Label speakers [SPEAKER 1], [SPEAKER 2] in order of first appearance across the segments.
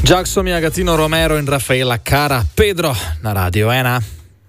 [SPEAKER 1] Jackson, Agatino Romero in Rafaela Cara, Pedro na Radio 1.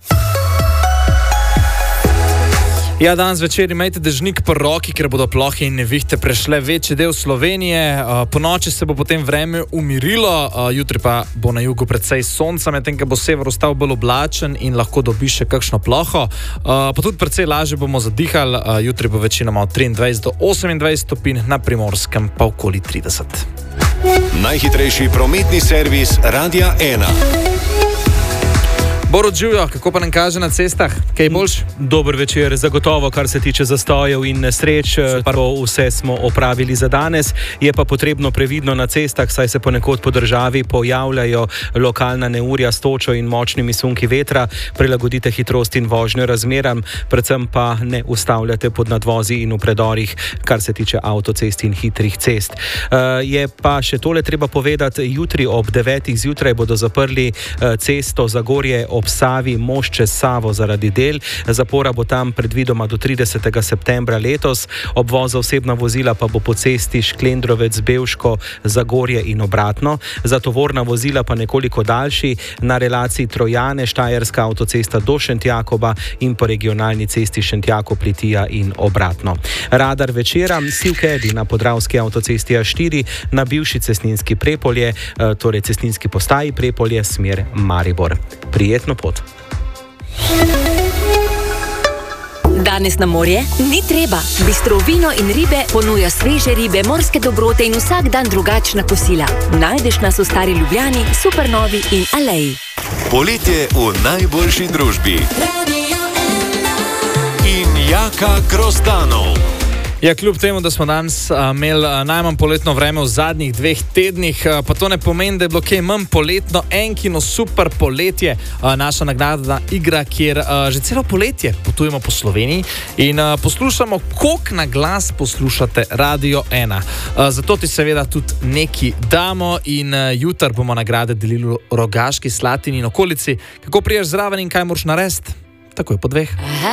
[SPEAKER 1] Ja, danes večer imejte dežnik po roki, ker bodo plohe in nevihte prešle večji del Slovenije. Po noči se bo potem vreme umirilo, jutri pa bo na jugu precej sonca, medtem ko bo sever ostal bolj oblačen in lahko dobi še kakšno ploho. Pa tudi precej lažje bomo zadihali, jutri bo večinoma od 23 do 28 stopinj, na Primorskem pa okoli 30.
[SPEAKER 2] Najhitrejši prometni servis Radia 1.
[SPEAKER 1] Borut Živjo, kako pa nam kaže na cestah? Kaj boljš?
[SPEAKER 3] Dober večer, zagotovo, kar se tiče zastojev in nesreč. Prvo vse smo opravili za danes, je pa potrebno previdno na cestah, saj se ponekod po državi pojavljajo lokalna neurja s točo in močnimi sunki vetra. Prilagodite hitrost in vožnjo razmeram, predvsem pa ne ustavljate pod nadvozi in v predorih, kar se tiče avtocest in hitrih cest. Je pa še tole treba povedati, jutri ob 9. zjutraj bodo zaprli cesto Zagorje ob Savi, most čez Savo zaradi del. Zapora bo tam predvidoma do 30. septembra letos. Obvoz za osebna vozila pa bo po cesti Šklendrovec, Bevško, Zagorje in obratno. Za tovorna vozila pa nekoliko daljši na relaciji Trojane, Štajerska avtocesta do Šentjakoba in po regionalni cesti Šentjakov-Litija in obratno. Radar večera, Sivkedi na podravski avtocesti A4 na bivši cestninski Prepolje, torej cestninski postaji Prepolje, smer Maribor. Prijetno pot.
[SPEAKER 4] Danes na morje ni treba. Bistro vino in ribe ponuja sveže ribe, morske dobrote in vsak dan drugačna kosila. Najdeš nas v Stari Ljubljani, Supernovi in Aleji.
[SPEAKER 2] Poletje v najboljši družbi. In Jaka Grozdanov.
[SPEAKER 1] Ja, kljub temu, da smo danes imeli najmanj poletno vreme v zadnjih 2 tednih, pa to ne pomeni, da je bilo kaj manj poletno. Enkino super poletje, naša nagradna igra, kjer že celo poletje potujemo po Sloveniji in poslušamo, koliko na glas poslušate Radio 1. Zato ti seveda tudi neki damo in jutri bomo nagrade delili v Rogaški Slatini in okolici. Kako priješ zraven in kaj moraš narediti? Takoj po 2.